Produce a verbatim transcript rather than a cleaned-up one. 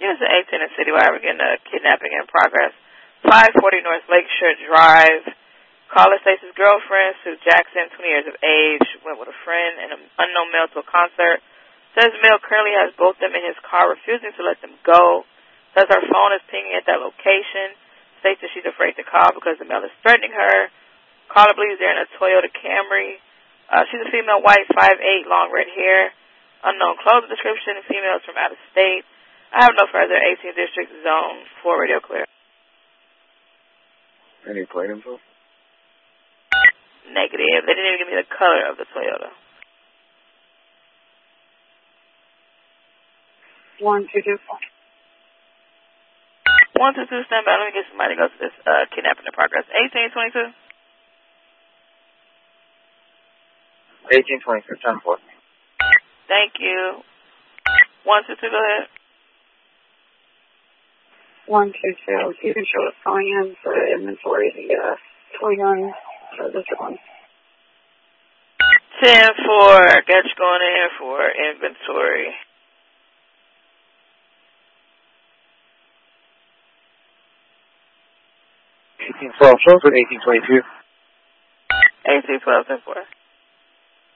Units eighteen in Citywide, we're getting a kidnapping in progress. five forty North Lakeshore Drive. Caller states his girlfriend, Sue Jackson, twenty years of age, went with a friend and an unknown male to a concert. Says the male currently has both them in his car, refusing to let them go. Says her phone is pinging at that location. States that she's afraid to call because the male is threatening her. Caller believes they're in a Toyota Camry. Uh, she's a female, white, five eight, long red hair. Unknown clothing description, females from out of state. I have no further. eighteenth District, Zone four, radio clear. Any plate info? Negative. They didn't even give me the color of the Toyota. one two two. one two two, stand by. Let me get somebody to go to this uh, kidnapping in progress. eighteen twenty-two. eighteen twenty-two, ten four. Thank you. one two two, go ahead. one two two. You can show us going in for inventory of the uh, toy gun for this one. ten four. Got you going in for inventory. eighteen twelve, shows with eighteen twenty-two. eighteen twelve, ten four.